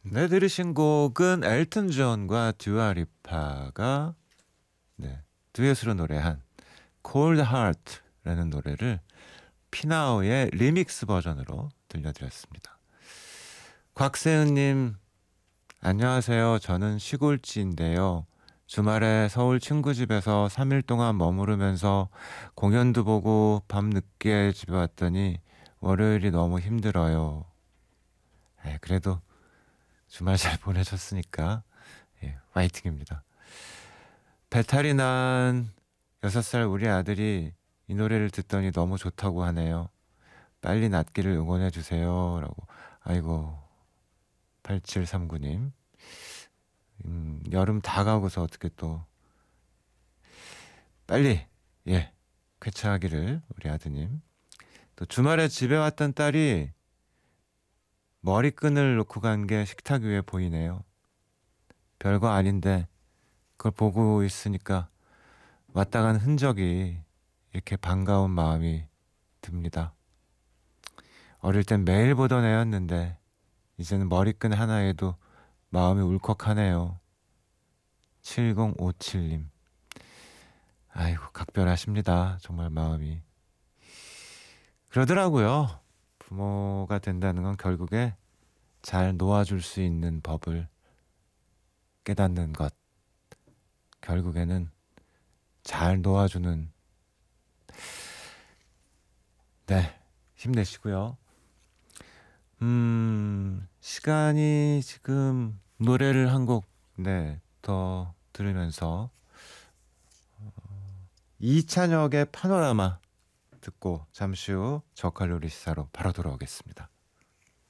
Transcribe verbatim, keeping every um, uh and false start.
네, 들으신 곡은 엘튼 존과 듀아리파가 네, 듀엣으로 노래한 Cold Heart라는 노래를 피나우의 리믹스 버전으로 들려드렸습니다. 곽세은님, 안녕하세요. 저는 시골지인데요. 주말에 서울 친구 집에서 삼 일 동안 머무르면서 공연도 보고 밤늦게 집에 왔더니 월요일이 너무 힘들어요. 에, 그래도 주말 잘 보내셨으니까 예, 화이팅입니다. 배탈이 난 여섯 살 우리 아들이 이 노래를 듣더니 너무 좋다고 하네요. 빨리 낫기를 응원해 주세요. 라고. 아이고, 팔칠삼구님. 음, 여름 다 가고서 어떻게 또 빨리 예 쾌차하기를 우리 아드님. 또 주말에 집에 왔던 딸이 머리끈을 놓고 간 게 식탁 위에 보이네요. 별거 아닌데 그걸 보고 있으니까 왔다 간 흔적이 이렇게 반가운 마음이 듭니다. 어릴 땐 매일 보던 애였는데 이제는 머리끈 하나에도 마음이 울컥하네요. 칠공오칠님. 아이고, 각별하십니다. 정말 마음이. 그러더라고요. 부모가 된다는 건 결국에 잘 놓아줄 수 있는 법을 깨닫는 것. 결국에는 잘 놓아주는, 네, 힘내시고요. 음, 시간이 지금 노래를 한 곡, 네, 더 들으면서 이찬혁의 파노라마 듣고 잠시 후 저칼로리 시사로 바로 돌아오겠습니다.